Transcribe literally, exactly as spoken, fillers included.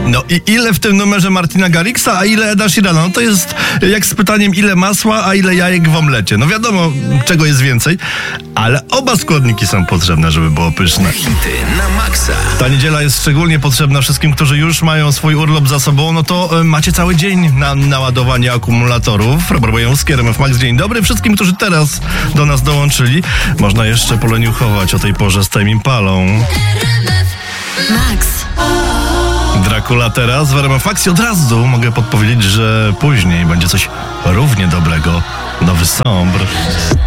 No i ile w tym numerze Martina Garriksa, a ile Eda Sheerana? No to jest jak z pytaniem, ile masła, a ile jajek w omlecie. No wiadomo, czego jest więcej, ale oba składniki są potrzebne, żeby było pyszne. Hity na maksa. Ta niedziela jest szczególnie potrzebna wszystkim, którzy już mają swój urlop za sobą. No to y, macie cały dzień na naładowanie akumulatorów. Robert Bojanowski, R M F Max. Dzień dobry wszystkim, którzy teraz do nas dołączyli. Można jeszcze poleniuchować o tej porze z Tame Impalą. Max. Dracula teraz w R M F Max. I od razu mogę podpowiedzieć, że później będzie coś równie dobrego. Nowy Sombr.